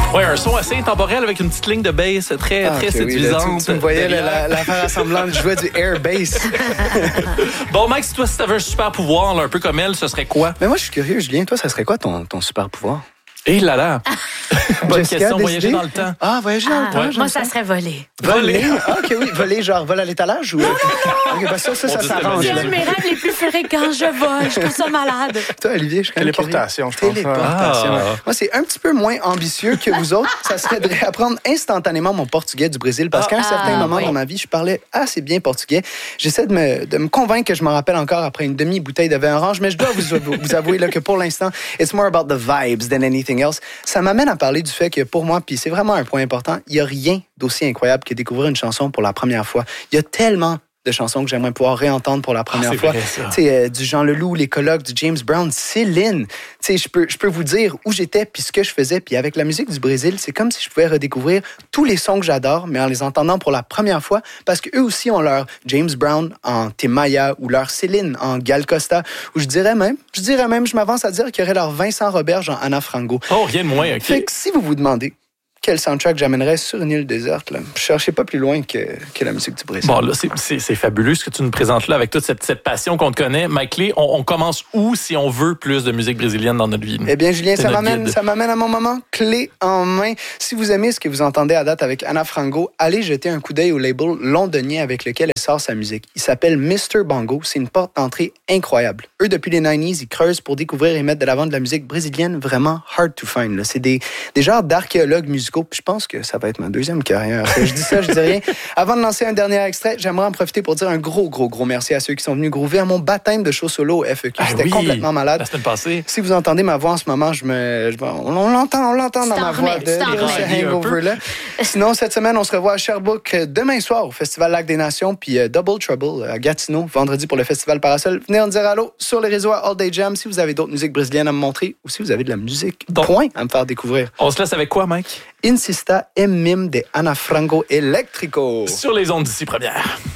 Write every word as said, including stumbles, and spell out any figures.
Oui, un son assez intemporel avec une petite ligne de bass très, ah, très okay, séduisante. Oui, là, tu, tu me voyais la, l'affaire assemblante, je jouais du air bass. Bon, Mike, si toi, si t'avais un super pouvoir, là, un peu comme elle, ce serait quoi? Mais moi, je suis curieux, Julien. Toi, ça serait quoi ton, ton super pouvoir? Eh là là! Bonne Jessica, question, décidé? voyager dans le temps. Ah, voyager dans Ah, le temps. ouais. Moi, ça serait voler. Voler? Ah, OK, oui. Voler, genre vol à l'étalage ou... Non, non, non! OK, ben ça, ça, ça s'arrange. C'est un de mes rêves les plus fréquents. Je vole. Je trouve ça malade. Toi, Olivier, je suis quand même Téléportation, je pense. Téléportation. Ah. Moi, c'est un petit peu moins ambitieux que vous autres. Ça serait de réapprendre instantanément mon portugais du Brésil parce qu'à un Ah, certain moment oui. dans ma vie, je parlais assez bien portugais. J'essaie de me, de me convaincre que je m'en rappelle encore après une demi-bouteille de vin orange, mais je dois vous, vous avouer là, que pour l'instant, it's more about the vibes than anything else. Ça m'amène à parler du fait que pour moi, puis c'est vraiment un point important, il n'y a rien d'aussi incroyable que découvrir une chanson pour la première fois. Il y a tellement de chansons que j'aimerais pouvoir réentendre pour la première ah, fois. Vrai, ça. T'sais, euh, du Jean Leloup, les colloques, du James Brown, Céline. Je peux, je peux vous dire où j'étais puis ce que je faisais. Puis avec la musique du Brésil, c'est comme si je pouvais redécouvrir tous les sons que j'adore, mais en les entendant pour la première fois, parce qu'eux aussi ont leur James Brown en Timaya ou leur Céline en Gal Costa, ou je dirais même, je dirais même, je m'avance à dire qu'il y aurait leur Vincent Roberge en Anna Frango. Oh, rien de moins, OK. Fait que si vous vous demandez quel soundtrack j'amènerais sur une île déserte, là, je cherchais pas plus loin que, que la musique du Brésil. Bon, là, c'est, c'est, c'est fabuleux ce que tu nous présentes là avec toute cette, cette passion qu'on te connaît. Mike Lee, on, on commence où si on veut plus de musique brésilienne dans notre vie? Eh bien, Julien, C'est ça notre m'amène, guide. ça m'amène à mon moment clé en main. Si vous aimez ce que vous entendez à date avec Anna Frango, allez jeter un coup d'œil au label londonien avec lequel elle sort sa musique. Il s'appelle mister Bongo. C'est une porte d'entrée incroyable. Eux, depuis les quatre-vingt-dix, ils creusent pour découvrir et mettre de l'avant de la musique brésilienne vraiment hard to find. Là. C'est des, des genres d'archéologues musicaux. Puis je pense que ça va être ma deuxième carrière. Je dis ça, je dis rien. Avant de lancer un dernier extrait, j'aimerais en profiter pour dire un gros, gros, gros merci à ceux qui sont venus groover à mon baptême de show solo au F E Q. Ah C'était oui, complètement malade. la semaine passée. Si vous entendez ma voix en ce moment, je me, je, on, on l'entend, on l'entend dans ma voix de, de ce hangover-là. Sinon, cette semaine, on se revoit à Sherbrooke demain soir au Festival Lac des Nations, puis euh, Double Trouble à Gatineau, vendredi pour le Festival Parasol. Venez en dire allô sur les réseaux à All Day Jam si vous avez d'autres musiques brésiliennes à me montrer ou si vous avez de la musique Donc, point à me faire découvrir. On se laisse avec quoi, Mike? Insista em mim de Ana Frango Eléctrico. Sur les ondes d'ici première.